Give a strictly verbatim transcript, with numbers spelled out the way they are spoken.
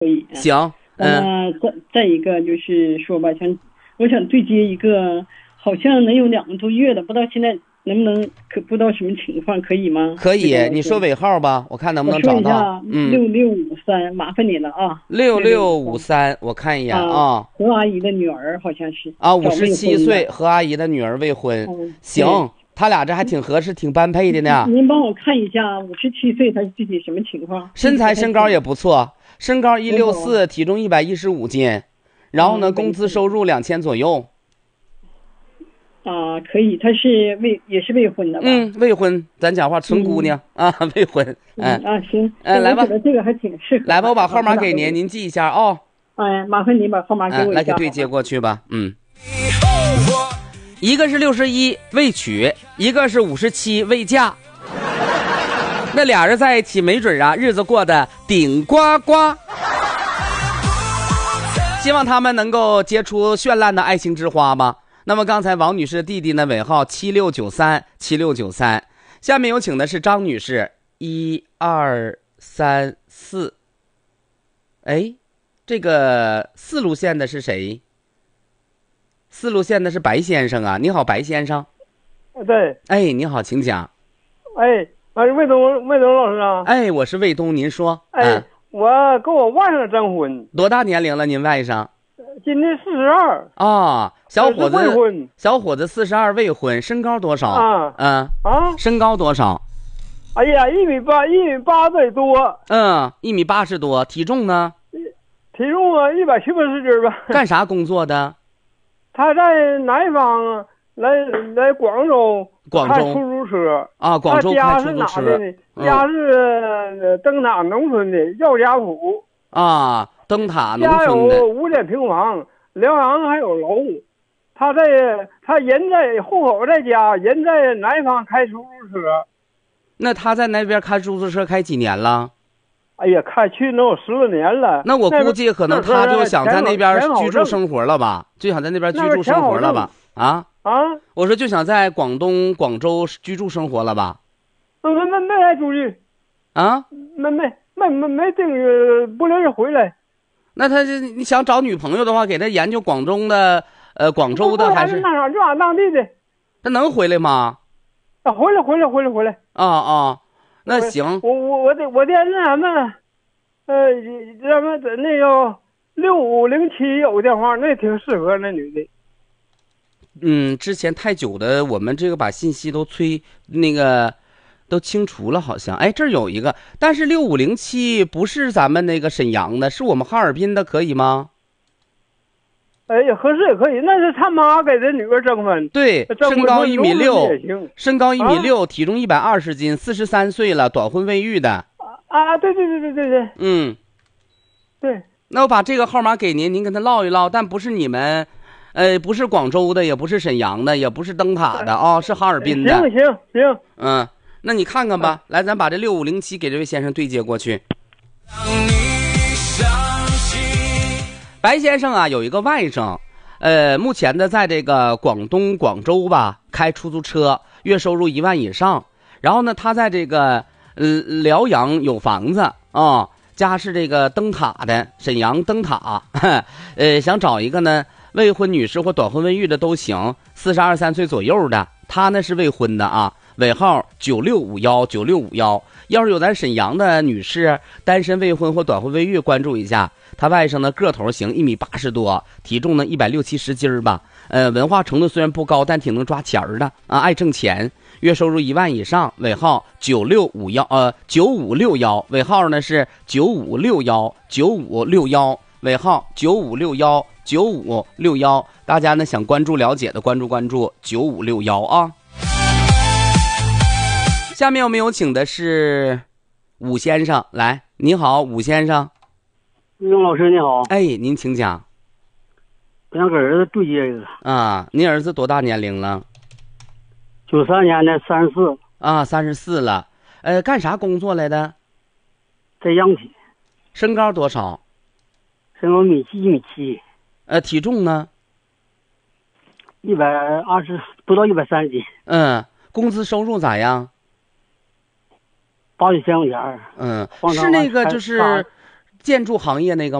可以。 行， 嗯、呃，再再一个就是说吧，想我想对接一个，好像能有两个多月了，不知道现在能不能，可不知道什么情况，可以吗？ 可以，你说尾号吧，我看能不能找到。 嗯，六六五三，麻烦你了啊。 六六五三，我看一眼啊。 何阿姨的女儿好像是啊，五十七岁，何阿姨的女儿未婚。嗯、行，他俩这还挺合适，挺般配的呢。 您帮我看一下，五十七岁，他具体什么情况？ 身材身高也不错，身高一六四，体重一百一十五斤，然后呢，嗯、工资收入两千左右。 啊，可以，他是未也是未婚的吧？ 嗯，未婚，咱讲话纯姑娘、嗯、啊，未婚。 嗯啊，行， 嗯，来吧， 这个还挺适合。 来吧，我把号码给您，您记一下啊、哦。 哎，麻烦您把号码给我一下、 嗯。来给对接过去吧。嗯，一个是六十一未娶，一个是五十七未嫁。那俩人在一起，没准啊，日子过得顶呱呱。希望他们能够结出绚烂的爱情之花吧。那么刚才王女士的弟弟呢，尾号七六九三七六九三。下面有请的是张女士，一二三四。哎，这个四路线的是谁？四路线的是白先生啊。你好，白先生。 对。 哎，你好，请讲。 哎，我是魏东，魏东老师啊。 哎，我是魏东，您说。 哎，嗯、我跟我外甥征婚。 多大年龄了？您外甥？ 今年四十二啊，小伙子， 未婚， 小伙子四十二未婚，身高多少？ 啊， 嗯啊， 身高多少？ 哎呀，一米八，一米八得多。 嗯，一米八十多，体重呢？ 体重啊，一百七八十斤吧。 干啥工作的？ 他在南方，来来广州， 广州开出租车啊，广州开出租车。 他家是哪的呢？嗯、家是灯塔农村的药家埔啊。灯塔农村的， 家有五间平房，辽阳还有楼。他在他人在户口在家，人在南方开出租车。 那他在那边开出租车开几年了？ 哎呀，开去能有十多年了。 那我估计可能他就想在那边居住生活了吧，就想在那边居住生活了吧？啊啊！ 我说就想在广东广州居住生活了吧？ 没没没来出去啊？ 没没没没没定呃不联系回来。 那他你想找女朋友的话，给他研究广东的呃广州的还是那啥就俺当地的？ 他能回来吗？ 啊，回来回来回来回来。 啊啊，那行。 我我我得我得那什么，呃，咱们在那个六五零七有电话，那挺适合那女的。 嗯，之前太久的，我们这个把信息都催那个。都清除了，好像哎，这儿有一个，但是六五零七不是咱们那个沈阳的，是我们哈尔滨的，可以吗？ 哎呀，合适也可以，那是他妈给他女儿征婚。 对，身高一米六，身高一米六， 啊、 体重一百二十斤，四十三岁了，短婚未育的。 啊，对对对对对对， 嗯， 对。 那我把这个号码给您，您跟他唠一唠，但不是你们，呃，不是广州的，也不是沈阳的，也不是灯塔的啊、哦，是哈尔滨的。 行行行， 嗯。那你看看吧，来，咱把这六五零七给这位先生对接过去。白先生啊，有一个外甥，呃，目前的在这个广东广州吧开出租车，月收入一万以上。然后呢，他在这个呃辽阳有房子啊、哦，家是这个灯塔的，沈阳灯塔，呃，想找一个呢未婚女士或短婚未育的都行，四十二三岁左右的，他呢是未婚的啊。尾号九六五幺九六五幺，要是有咱沈阳的女士单身未婚或短婚未育，关注一下。他外甥呢个头型一米八十多，体重呢一百六七十斤吧。呃，文化程度虽然不高，但挺能抓钱儿的啊，爱挣钱。月收入一万以上，尾号九六五幺呃九五六幺，尾号呢是九五六幺九五六幺，尾号九五六幺九五六幺。大家呢想关注了解的关注关注九五六幺啊。下面我们有请的是武先生，来，你好，武先生。 钟老师你好。 哎，您请讲。 我想给儿子对接一个。 啊，您儿子多大年龄了？ 九三年的三十四。 啊，三十四了。呃，干啥工作来的？ 在央企。 身高多少？ 身高米七一米七。 呃，体重呢？ 一百二十不到一百三十斤。 嗯，工资收入咋样？ 八九千块钱。 嗯，是那个就是建筑行业那个